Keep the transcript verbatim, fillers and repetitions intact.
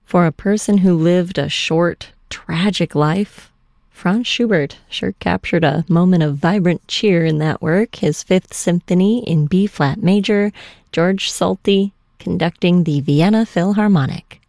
For a person who lived a short, tragic life, Franz Schubert sure captured a moment of vibrant cheer in that work, his Fifth Symphony in B-flat major, George Solti conducting the Vienna Philharmonic.